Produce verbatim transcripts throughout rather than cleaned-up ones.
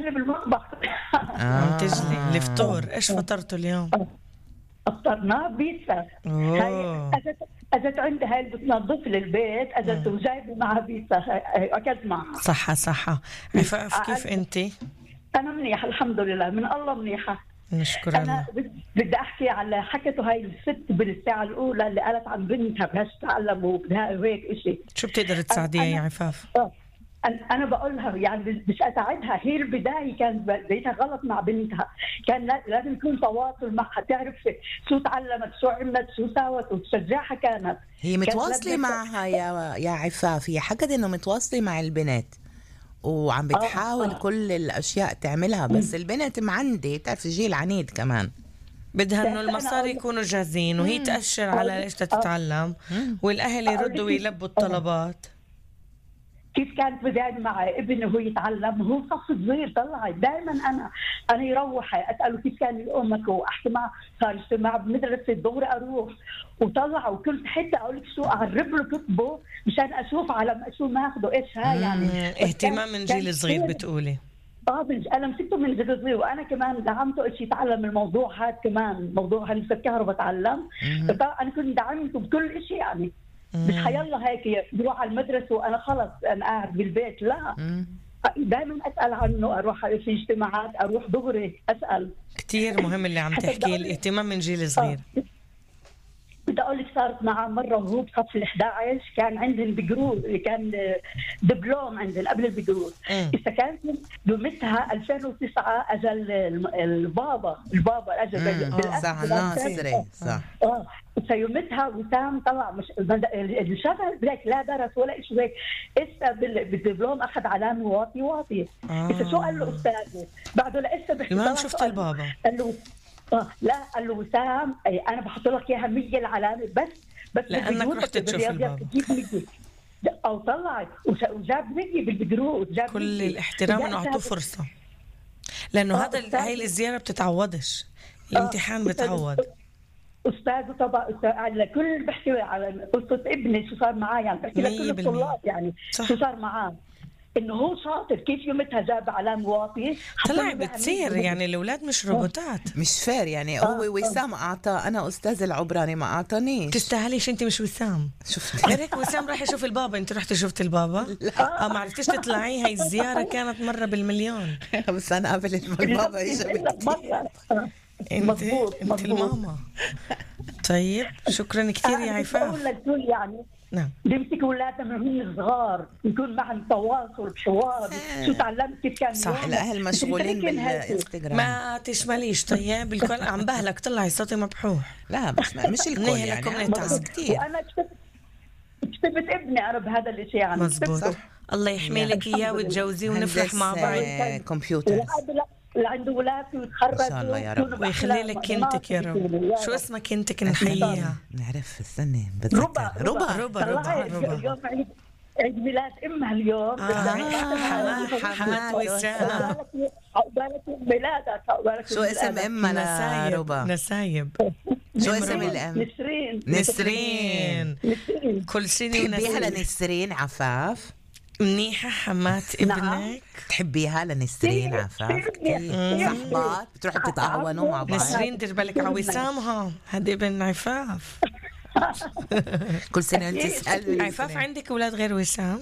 تجلي بالمطبخ. عم تجلي الفطور. ايش فطرتوا اليوم؟ افطرنا بيتزا. هاي اجت اجت عندي هاي اللي بتنظف لي البيت، اجت وجايبه معها بيتزا اكلت معها. صحة صحة. عفاف كيف انتي؟ انا منيحة الحمد لله، من الله منيحة نشكر انا الله. بدي احكي على حكته هاي الست بالساعة الاولى اللي قالت عن بنتها بدها تتعلم وبدها هيك اشي. شو بتقدر تساعديها يا عفاف؟ أنا بقول لها يعني مش أساعدها، هي البداية كانت بدايتها غلط مع بنتها، كان لازم يكون تواصل معها، تعرف شو تعلمت شو عملت شو ساوت وتشجعها. كانت هي متواصلة معها يا يا عفاف، هي حكت إنه متواصلة مع البنت وعم بتحاول آه آه. كل الأشياء تعملها، بس البنت معندة، تعرف جيل عنيد كمان، بدها انه المصاري يكونوا جاهزين وهي تأشر على ليش تتعلم والأهل يردوا ويلبوا الطلبات. كيف كانت بداية مع ابنه هو يتعلم، هو صف صغير طلع دائما انا انا يروح اساله كيف كان يومك واحكي معه، صار يجتمع بمدرسه دغري اروح وطلع، وكنت حتى اقول لك شو اعرب له كتبه مشان اشوف على شو ماخذه ايش هاي يعني. اهتمام من جيل صغير بتقولي. اه انا مسكته من جيل صغير، وانا كمان دعمته ايش يتعلم الموضوع هذا، كمان موضوع هندسه الكهرباء تعلم، انا كنت دعمته بكل شيء يعني. مش حيالله هيك يروح على المدرسة وأنا خلص أنا قاعد بالبيت، لا دائما أسأل عنه، أروح في اجتماعات، أروح دغري أسأل. كتير مهم اللي عم تحكي، الاهتمام من جيل صغير. بدي أقول لك صارت معه مرة وهو بصف الإحدى عشر كان عندهم بجروز، كان دبلوم عندهم قبل البجروز. إذا كانت بمتها ألفين وتسعة أجل البابا البابا أجل صح ناصري صح. آه سيومتها وسام طلع مش الشغل بلاك لا درس ولا شيء هيك، إسا بالدبلوم أخذ علامة واطي واطي. آه. إسا شو قال له أستاذه بعده لإسا بحكي ما شفت البابا قال له آه لا قال له وسام أي أنا بحط لك إياها مية العلامة بس بس لأنك رحت تشوف البابا أو طلع وجاب مية بالبدروس، جاب كل الاحترام إنه أعطوه فرصة، لأنه آه هذا هاي الزيارة بتتعوضش، الامتحان آه بتعوض. أستاذه طبعا على كل بحكي على قصة ابني شو صار معاه، يعني بحكي لكل الطلاب يعني صح. شو صار معاه إنه هو شاطر كيف يومتها جاب علامة واطية. طلع بتصير يعني الأولاد مش روبوتات، مش فير يعني. هو آه. وسام أعطى، أنا أستاذ العبراني ما أعطانيش. تستاهليش أنت مش وسام. شفت غيرك وسام راح يشوف البابا، أنت رحت شفت البابا؟ اه ما عرفتيش تطلعي، هاي الزيارة كانت مرة بالمليون. بس أنا قبل البابا إيش مرة. انت انت الماما. طيب شكرا كثير يا عفاف. اقول لك يعني نعم بيمسك اولادنا من هم صغار يكون معهم تواصل بحوار. شو تعلمت كيف كان صح. الاهل مشغولين بالانستغرام ما تشمليش. طيب الكل عم بهلك طلعي صوتي مبحوح. لا مش مش الكل يعني بس كثير. وانا كتبت ابني انا بهذا الشيء يعني مزبوط. الله يحمي لك اياه وتجوزيه ونفرح مع بعض. كمبيوتر اللي عنده ولادي وتخرجوا ويخلي لك كنتك يا رب. شو اسمها كنتك نحييها؟ نعرف استنى بتذكر. ربا ربا ربا ربا اليوم عيد عيد ميلاد امها اليوم. آه حمات وسام. عقبالك ميلادك عقبالك. شو اسم امها ربا؟ نسايب. شو اسم الام؟ نسرين. نسرين. كل سنة تحبيها لنسرين عفاف؟ منيحة حمات ابنك. تحبيها لنسرين عفاف؟ صحبات بتروحوا تتعاونوا مع بعض. نسرين دير بالك على وسامها، هذا ابن عفاف. كل سنة وانت تسأل. عفاف عندك أولاد غير وسام؟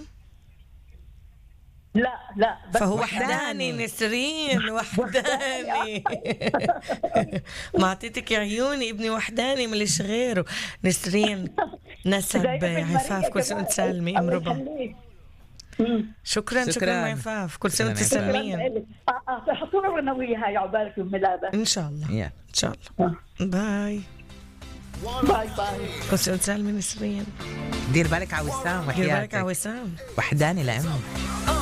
لا لا فهو وحداني. نسرين وحداني. ما عطيتك عيوني، ابني وحداني مليش غيره. نسرين نسب عفاف، كل سنة تسلمي ام ربا. شكرا شكرا عفاف، كل سنة تسلمين. حصونا انا وياها يا عقبالك يوم ميلادك ان شاء الله. ان شاء الله. باي باي باي. كل سنة تسلمي نسرين. دير بالك على وسام. دير بالك على وسام وحداني لأمي.